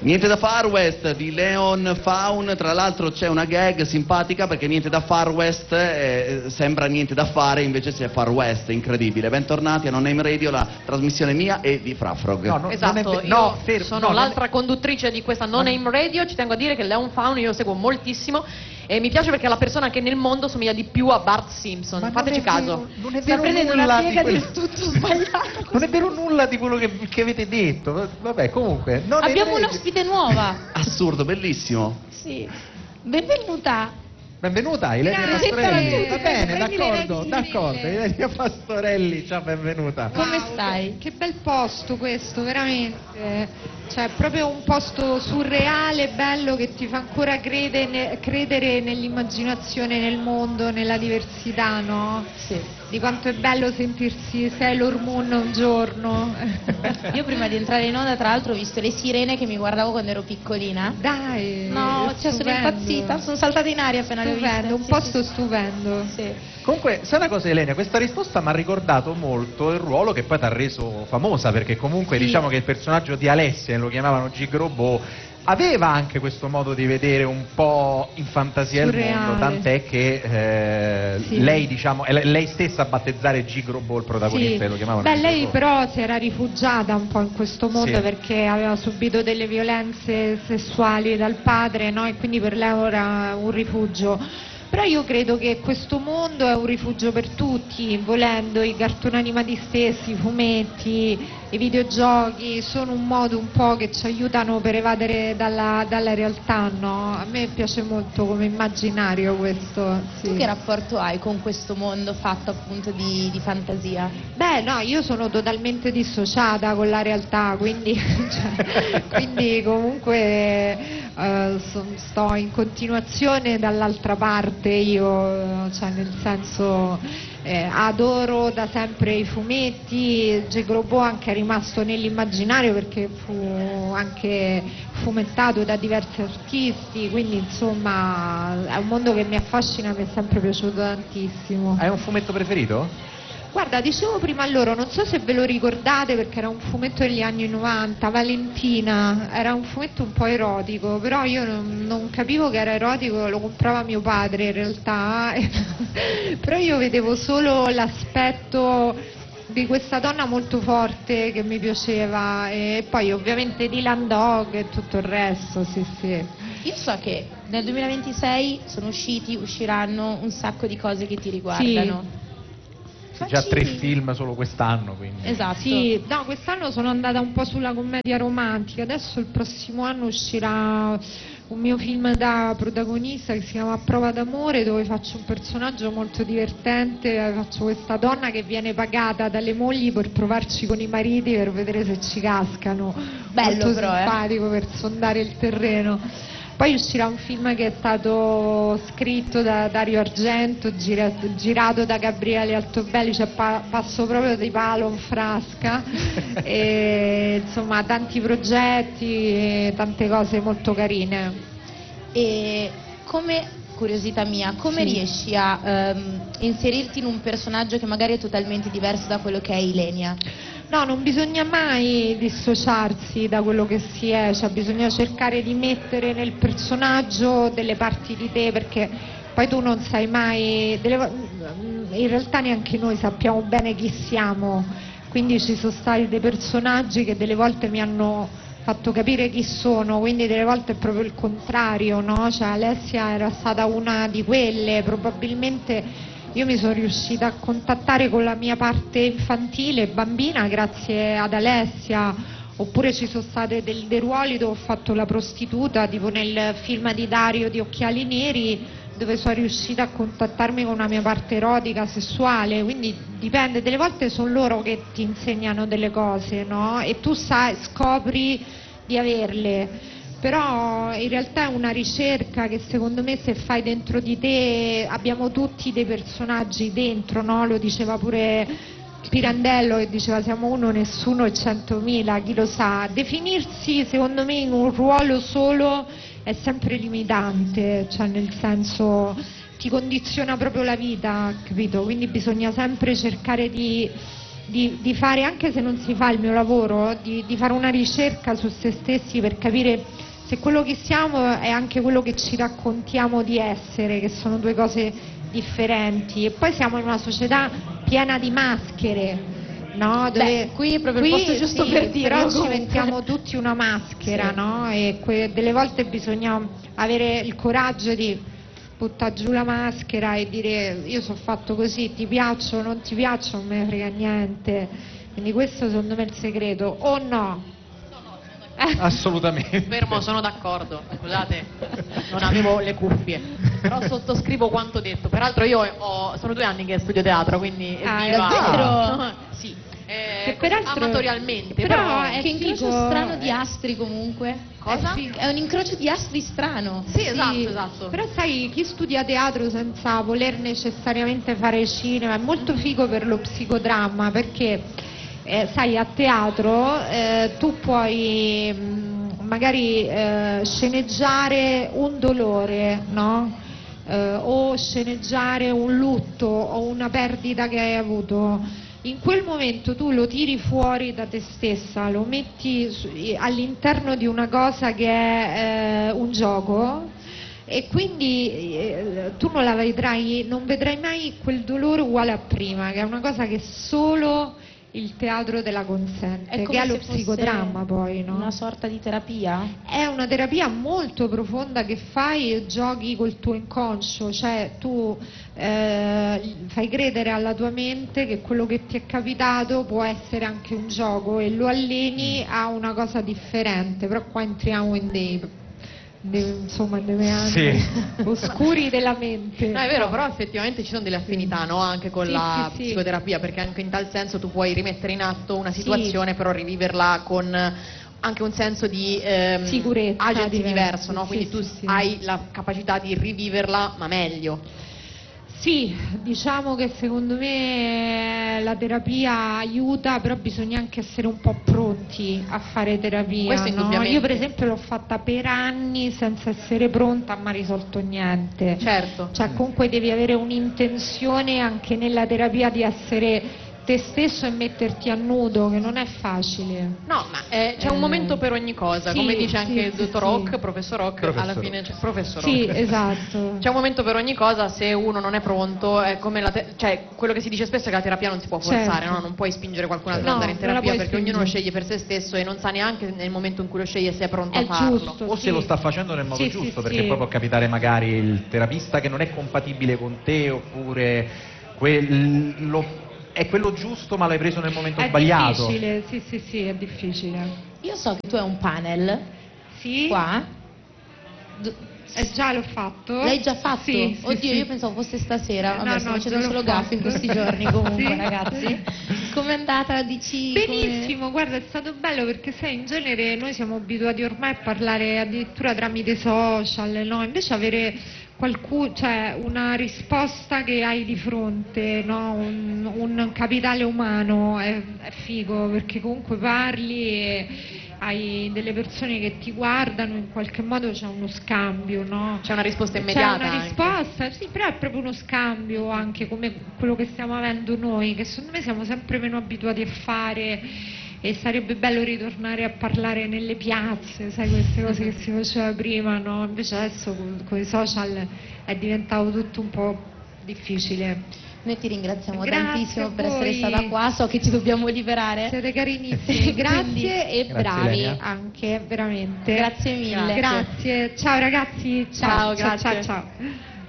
Niente da Far West di Leon Faun, tra l'altro c'è una gag simpatica perché Niente da Far West sembra niente da fare, invece c'è Far West, incredibile. Bentornati a No Name Radio, la trasmissione mia e di Frafrog. No, Esatto, io sono l'altra conduttrice di questa No Name Radio, ci tengo a dire che Leon Faun io lo seguo moltissimo e mi piace perché è la persona che nel mondo somiglia di più a Bart Simpson. Ma fateci caso. Non è Sta vero prendendo nulla una di piega quello... del tutto sbagliato. Non è vero nulla di quello che avete detto. Vabbè, comunque. Abbiamo un'ospite nuova. Assurdo, bellissimo. Sì. Benvenuta. Benvenuta, Ilenia Pastorelli. Va bene, Prendi le d'accordo. Ilenia Pastorelli, ciao, benvenuta. Come stai? Che bel posto questo, veramente. Cioè, proprio un posto surreale, bello, che ti fa ancora credere nell'immaginazione, nel mondo, nella diversità, no? Sì. Di quanto è bello sentirsi Sailor Moon un giorno. Io prima di entrare in onda, tra l'altro, ho visto le sirene che mi guardavo quando ero piccolina. Dai! No, cioè sono impazzita, sono saltata in aria appena le ho viste. Stupendo, un posto stupendo. Sì. Comunque, sai una cosa, Ilenia, questa risposta mi ha ricordato molto il ruolo che poi ti ha reso famosa, perché comunque Sì. diciamo che il personaggio di Alessia, lo chiamavano Gig Robot, aveva anche questo modo di vedere un po' in fantasia il Surreale. mondo, tant'è che Sì. lei, diciamo, è lei stessa a battezzare Gig Robot, il protagonista, Sì. lo chiamavano Beh, Gig lei Robot. però si era rifugiata un po' in questo mondo, Sì. perché aveva subito delle violenze sessuali dal padre, no? E quindi per lei era un rifugio. Però io credo che questo mondo è un rifugio per tutti, volendo. I cartoni animati stessi, i fumetti, i videogiochi sono un modo un po' che ci aiutano per evadere dalla realtà, no? A me piace molto come immaginario questo. Sì. Tu che rapporto hai con questo mondo fatto appunto di fantasia? Beh, no, io sono totalmente dissociata con la realtà, quindi, quindi comunque sto in continuazione dall'altra parte io, cioè nel senso adoro da sempre i fumetti. Gig Robot anche è rimasto nell'immaginario perché fu anche fumettato da diversi artisti, quindi insomma è un mondo che mi affascina, mi è sempre piaciuto tantissimo. Hai un fumetto preferito? Guarda, dicevo prima a loro, non so se ve lo ricordate perché era un fumetto degli anni 90, Valentina, era un fumetto un po' erotico, però io non capivo che era erotico, lo comprava mio padre in realtà, però io vedevo solo l'aspetto di questa donna molto forte che mi piaceva, e poi ovviamente Dylan Dog e tutto il resto, sì sì. Io so che nel 2026 usciranno un sacco di cose che ti riguardano. Già 3 film solo quest'anno, quindi. Esatto. Sì, no, quest'anno sono andata un po' sulla commedia romantica, adesso il prossimo anno uscirà un mio film da protagonista che si chiama Prova d'amore, dove faccio un personaggio molto divertente, faccio questa donna che viene pagata dalle mogli per provarci con i mariti per vedere se ci cascano. Bello molto però, simpatico per sondare il terreno. Poi uscirà un film che è stato scritto da Dario Argento, girato da Gabriele Altobelli, cioè passo proprio di palo in frasca, e, insomma tanti progetti e tante cose molto carine. E come, curiosità mia, come Sì. riesci a inserirti in un personaggio che magari è totalmente diverso da quello che è Ilenia? No, non bisogna mai dissociarsi da quello che si è, cioè bisogna cercare di mettere nel personaggio delle parti di te, perché poi tu non sai mai, in realtà neanche noi sappiamo bene chi siamo, quindi ci sono stati dei personaggi che delle volte mi hanno fatto capire chi sono, quindi delle volte è proprio il contrario, no? Cioè Alessia era stata una di quelle, probabilmente io mi sono riuscita a contattare con la mia parte infantile, bambina, grazie ad Alessia, oppure ci sono state dei ruoli dove ho fatto la prostituta, tipo nel film di Dario di Occhiali Neri, dove sono riuscita a contattarmi con una mia parte erotica, sessuale, quindi dipende, delle volte sono loro che ti insegnano delle cose, no? E tu scopri di averle. Però in realtà è una ricerca che secondo me se fai dentro di te, abbiamo tutti dei personaggi dentro, no? Lo diceva pure Pirandello che diceva siamo uno, nessuno e 100.000, chi lo sa. Definirsi secondo me in un ruolo solo è sempre limitante, cioè nel senso ti condiziona proprio la vita, capito? Quindi bisogna sempre cercare di di fare, anche se non si fa il mio lavoro, di fare una ricerca su se stessi per capire se quello che siamo è anche quello che ci raccontiamo di essere, che sono due cose differenti. E poi siamo in una società piena di maschere. No, dove qui è proprio il posto giusto per dire, però ci mettiamo tutti una maschera, sì. No? E delle volte bisogna avere il coraggio di buttare giù la maschera e dire io sono fatto così, ti piaccio o non ti piaccio, non me ne frega niente. Quindi questo secondo me è il segreto, o no? Assolutamente. Fermo, sono d'accordo. Scusate, non avevo le cuffie, però sottoscrivo quanto detto. Peraltro io sono 2 anni che studio teatro, quindi davvero? Sì. Che peraltro, amatorialmente, però è che incrocio strano di astri comunque. Cosa? È un incrocio di astri strano. Sì, esatto. Però sai, chi studia teatro senza voler necessariamente fare cinema è molto figo per lo psicodramma, perché sai, a teatro tu puoi magari sceneggiare un dolore, no? O sceneggiare un lutto o una perdita che hai avuto. In quel momento tu lo tiri fuori da te stessa, lo metti all'interno di una cosa che è un gioco, e quindi tu non la vedrai, non vedrai mai quel dolore uguale a prima, che è una cosa che solo il teatro te la consente, che è lo psicodramma poi, no? Una sorta di terapia? È una terapia molto profonda che fai e giochi col tuo inconscio, cioè tu fai credere alla tua mente che quello che ti è capitato può essere anche un gioco e lo alleni a una cosa differente, però qua entriamo in dei meandri oscuri della mente. No, è vero, però effettivamente ci sono delle affinità, no? Anche con la psicoterapia, perché anche in tal senso tu puoi rimettere in atto una situazione, però riviverla con anche un senso di sicurezza, agency diverso, no? Quindi tu hai la capacità di riviverla, ma meglio. Sì, diciamo che secondo me la terapia aiuta, però bisogna anche essere un po' pronti a fare terapia. Questo indubbiamente. Io per esempio l'ho fatta per anni senza essere pronta, ma ha risolto niente. Certo. Cioè comunque devi avere un'intenzione anche nella terapia di essere te stesso e metterti a nudo, che non è facile. No, ma c'è un momento per ogni cosa, sì, come dice anche il dottor Rock, professor Rock, alla Rock. fine c'è professor Sì, Rock. esatto. C'è un momento per ogni cosa, se uno non è pronto, è come cioè quello che si dice spesso è che la terapia non si può forzare, Certo. no? Non puoi spingere qualcun altro No, ad andare in non la terapia, puoi perché ognuno lo spingere. sceglie per se stesso e non sa neanche nel momento in cui lo sceglie se è pronto È a farlo. giusto. O se lo sta facendo nel modo Sì, giusto, sì, perché sì. poi può capitare magari il terapista che non è compatibile con te, oppure è quello giusto ma l'hai preso nel momento sbagliato. È difficile, sì, è difficile. Io so che tu hai un panel Sì? qua. Già l'ho fatto. L'hai già fatto? Sì, Oddio, sì. io pensavo fosse stasera. Vabbè, No, sto no, facendo già l'ho solo gaffe in fatto. questi giorni comunque, Sì. ragazzi. Com'è andata? Dici Benissimo, guarda, è stato bello perché sai, in genere noi siamo abituati ormai a parlare addirittura tramite social, no? Invece avere qualcuno, cioè una risposta che hai di fronte, no? Un capitale umano è figo, perché comunque parli e hai delle persone che ti guardano, in qualche modo c'è uno scambio, no? C'è una risposta immediata. C'è una risposta, sì, però è proprio uno scambio anche come quello che stiamo avendo noi, che secondo me siamo sempre meno abituati a fare, e sarebbe bello ritornare a parlare nelle piazze, sai, queste cose che si faceva prima, no? Invece adesso con i social è diventato tutto un po' difficile. Noi ti ringraziamo Grazie tantissimo a per essere voi. stata qua, so che ci dobbiamo liberare. Siete carinissimi, grazie e Grazie, bravi Lenia. anche, veramente. Grazie mille. Grazie, ciao ragazzi, Ciao, ciao, grazie. ciao.